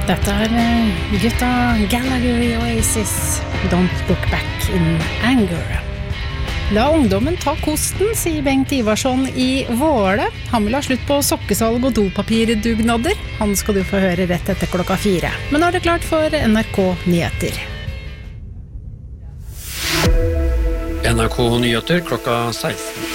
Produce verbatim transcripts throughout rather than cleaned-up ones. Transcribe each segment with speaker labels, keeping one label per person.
Speaker 1: Dette er eh, gutta Gallagher i Oasis, Don't Look Back in Anger. La ungdommen ta kosten, sier Bengt Ivarsson i Våle. Han vil ha slutt på sokkesalg og dopapirdugnader. Han skal du få høre rett etter klokka fire. Men nå er det klart for N R K Nyheter.
Speaker 2: N R K Nyheter klokka seksten.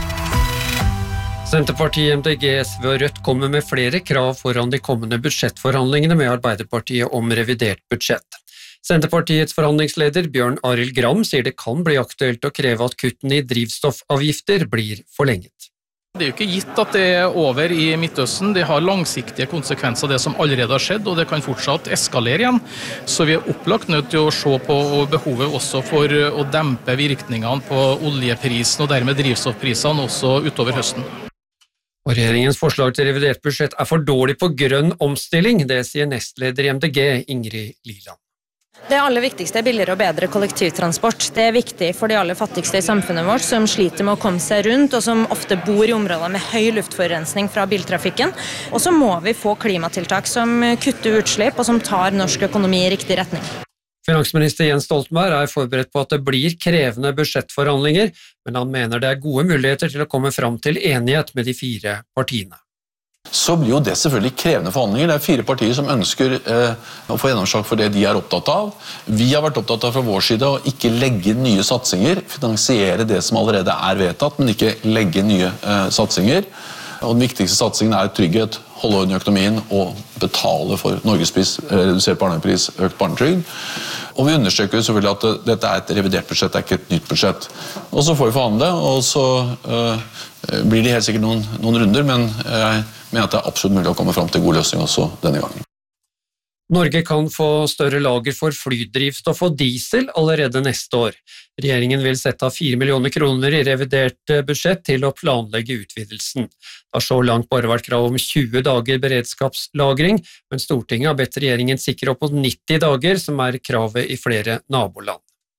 Speaker 2: Senterpartiet, M D G, S V og Rødt kommer med flere krav foran de kommende budsjettforhandlingene med Arbeiderpartiet om revidert budsjett. Senterpartiets forhandlingsleder Bjørn Arild Gram sier det kan bli aktuelt å kreve at kuttene i drivstoffavgifter blir forlenget.
Speaker 3: Det er jo ikke gitt at det er over i Midtøsten. Det har langsiktige konsekvenser det som allerede har skjedd, og det kan fortsatt eskalere igjen. Så vi er opplagt nødt til å se på behovet også for å dempe virkningene på oljeprisen og dermed drivstoffprisene også utover høsten.
Speaker 2: Og regjeringens forslag til revidert budsjett er for dårlig på grønn omstilling, det sier nestleder i M D G, Ingrid Liland.
Speaker 4: Det aller viktigste er billigere og bedre kollektivtransport. Det er viktig for de aller fattigste i samfunnet vårt, som sliter med å komme seg rundt, og som ofte bor i områder med høy luftforurensning fra biltrafikken. Og så må vi få klimatiltak som kutter utslipp, og som tar norsk økonomi i riktig retning.
Speaker 2: Finansminister Jens Stoltenberg er forberedt på at det blir krevende budsjettforhandlinger, men han mener det er gode muligheter til å komme fram til enighet med de fire partiene.
Speaker 5: Så blir jo det selvfølgelig krevende forhandlinger. Det er fire partier som ønsker eh, å få gjennomslag for det de er opptatt av. Vi har vært opptatt av fra vår side å ikke legge nye satsinger, finansiere det som allerede er vedtatt, men ikke legge nye eh, satsinger. Og den viktigste satsingen er trygghet, holde orden i økonomien og betale for Norgespris, redusert barnehagepris, økt barnetrygd. Og vi understreker selvfølgelig at dette er et revidert budsjett, det er ikke et nytt budsjett. Og så får vi forhandle, og så uh, blir det helt sikkert noen, noen runder, men jeg mener at det er absolutt mulig å komme fram til god løsning også denne gangen.
Speaker 2: Norge kan få større lager for flydrivstoff og diesel allerede neste år. Regjeringen vil sette av fire millioner kroner i revidert budsjett til å planlegge utvidelsen. Det har så langt bare vært krav om tjue dager beredskapslagring, men Stortinget har bedt regjeringen sikre opp mot nitti dager, som er kravet i flere naboland.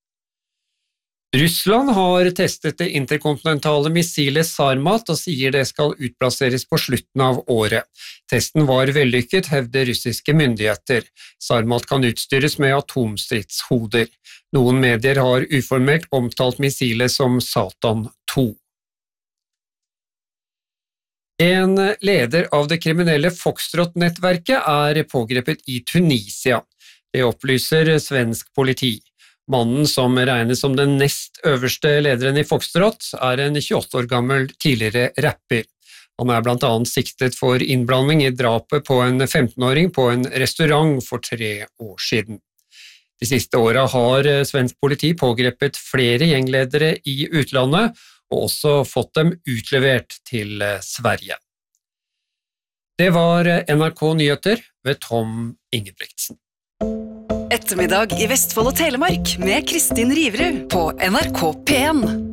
Speaker 2: Russland har testet det interkontinentale missilet Sarmat og sier det skal utplasseres på slutten av året. Testen var vellykket, hevder russiske myndigheter. Sarmat kan utstyres med atomstridshoder. Noen medier har uformelt omtalt missilet som Satan to. En leder av det kriminelle Foxtrot-nettverket er pågrepet i Tunisia. Det opplyser svensk politi. Mannen som regnes som den nest øverste lederen i Foxtrot er en tjueåtte år gammel tidligere rapper. Han er blant annet siktet for innblanding i drapet på en femtenåring på en restaurant for tre år siden. De siste årene har svensk politi pågrepet flere gjengledere i utlandet og også fått dem utlevert til Sverige. Det var N R K Nyheter ved Tom Ingebrigtsen.
Speaker 6: Ettermiddag i Vestfold og Telemark med Kristin Riverud på N R K P en.